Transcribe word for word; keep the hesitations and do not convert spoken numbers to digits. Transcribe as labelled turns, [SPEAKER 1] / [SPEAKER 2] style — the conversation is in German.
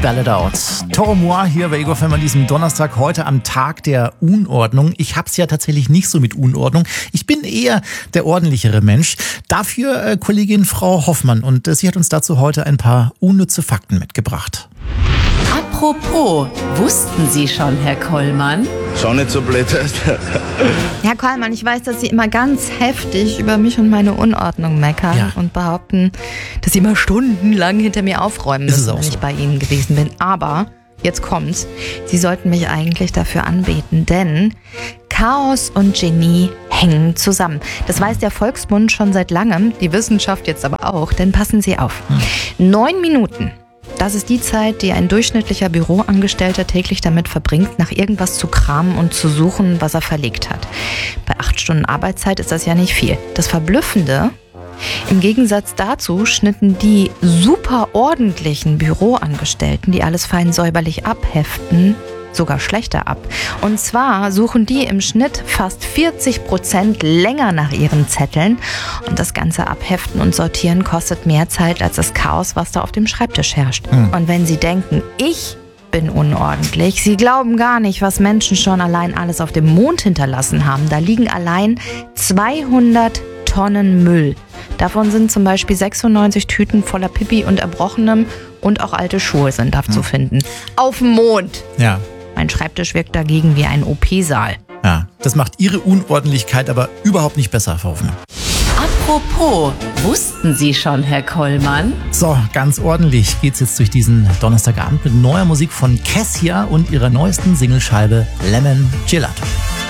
[SPEAKER 1] Spell It Out. Toro Moi hier bei Ego F M an diesem Donnerstag, heute am Tag der Unordnung. Ich hab's ja tatsächlich nicht so mit Unordnung. Ich bin eher der ordentlichere Mensch. Dafür äh, Kollegin Frau Hoffmann. Und äh, sie hat uns dazu heute ein paar unnütze Fakten mitgebracht.
[SPEAKER 2] Apropos, wussten Sie schon, Herr Kollmann?
[SPEAKER 3] Schau nicht so blöd.
[SPEAKER 4] Herr Kollmann, ich weiß, dass Sie immer ganz heftig über mich und meine Unordnung meckern
[SPEAKER 1] Ja.
[SPEAKER 4] und behaupten, dass Sie immer stundenlang hinter mir aufräumen
[SPEAKER 1] Ist es
[SPEAKER 4] müssen,
[SPEAKER 1] auch
[SPEAKER 4] wenn
[SPEAKER 1] so.
[SPEAKER 4] ich bei Ihnen gewesen bin. Aber jetzt kommt's. Sie sollten mich eigentlich dafür anbeten, denn Chaos und Genie hängen zusammen. Das weiß der Volksmund schon seit langem, die Wissenschaft jetzt aber auch, denn passen Sie auf. Neun Minuten. Das ist die Zeit, die ein durchschnittlicher Büroangestellter täglich damit verbringt, nach irgendwas zu kramen und zu suchen, was er verlegt hat. Bei acht Stunden Arbeitszeit ist das ja nicht viel. Das Verblüffende: Im Gegensatz dazu schnitten die super ordentlichen Büroangestellten, die alles fein säuberlich abheften, sogar schlechter ab. Und zwar suchen die im Schnitt fast vierzig Prozent länger nach ihren Zetteln. Und das ganze Abheften und Sortieren kostet mehr Zeit als das Chaos, was da auf dem Schreibtisch herrscht.
[SPEAKER 1] Hm.
[SPEAKER 4] Und wenn Sie denken, ich bin unordentlich, Sie glauben gar nicht, was Menschen schon allein alles auf dem Mond hinterlassen haben. Da liegen allein zweihundert Tonnen Müll. Davon sind zum Beispiel sechsundneunzig Tüten voller Pipi und Erbrochenem und auch alte Schuhe sind da zu finden. Auf dem Mond!
[SPEAKER 1] Ja,
[SPEAKER 4] Mein Schreibtisch wirkt dagegen wie ein O P-Saal.
[SPEAKER 1] ja. Das macht Ihre Unordentlichkeit aber überhaupt nicht besser, Frau Hoffmann.
[SPEAKER 2] Apropos, wussten Sie schon, Herr Kollmann?
[SPEAKER 1] So, ganz ordentlich geht's jetzt durch diesen Donnerstagabend mit neuer Musik von Kessia und ihrer neuesten Singlescheibe Lemon Gelato.